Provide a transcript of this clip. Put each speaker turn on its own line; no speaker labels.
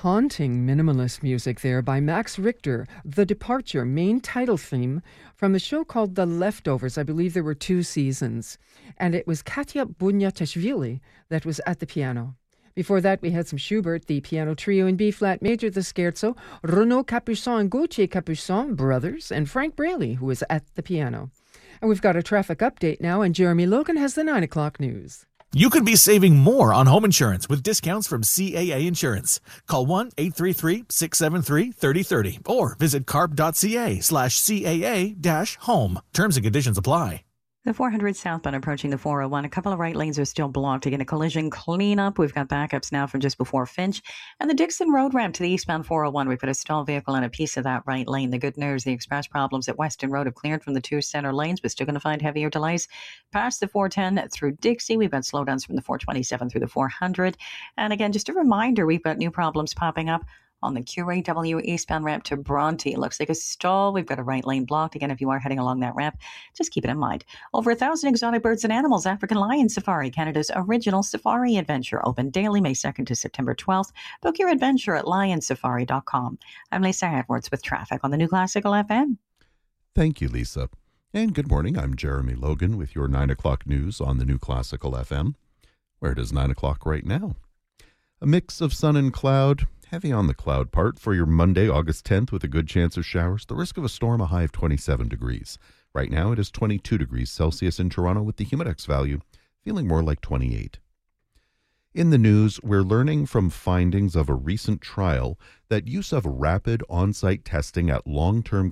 haunting minimalist music there by Max Richter, The Departure, main title theme from a show called The Leftovers. I believe there were 2 seasons. And it was Katya Bunyatashvili that was at the piano. Before that, we had some Schubert, the piano trio in B-flat major, the scherzo, Renaud Capuçon and Gauthier Capuçon, brothers, and Frank Braley, who was at the piano. And we've got a traffic update now, and Jeremy Logan has the 9 o'clock news.
You could be saving more on home insurance with discounts from CAA Insurance. Call 1-833-673-3030 or visit carp.ca/CAA-home. Terms and conditions apply.
The 400 southbound approaching the 401. A couple of right lanes are still blocked. Again, a collision cleanup. We've got backups now from just before Finch. And the Dixon Road ramp to the eastbound 401. We put a stalled vehicle in a piece of that right lane. The good news, the express problems at Weston Road have cleared from the 2 center lanes. We're still going to find heavier delays past the 410 through Dixie. We've got slowdowns from the 427 through the 400. And again, just a reminder, we've got new problems popping up on the QAW eastbound ramp to Bronte. It looks like a stall. We've got a right lane blocked. Again, if you are heading along that ramp, just keep it in mind. Over 1,000 exotic birds and animals. African Lion Safari, Canada's original safari adventure. Open daily May 2nd to September 12th. Book your adventure at lionsafari.com. I'm Lisa Edwards with traffic on the New Classical FM.
Thank you, Lisa. And good morning. I'm Jeremy Logan with your 9 o'clock news on the New Classical FM. Where it is 9 o'clock right now. A mix of sun and cloud. Heavy on the cloud part for your Monday, August 10th, with a good chance of showers. The risk of a storm, a high of 27 degrees. Right now, it is 22 degrees Celsius in Toronto with the humidex value feeling more like 28. In the news, we're learning from findings of a recent trial that use of rapid on-site testing at long-term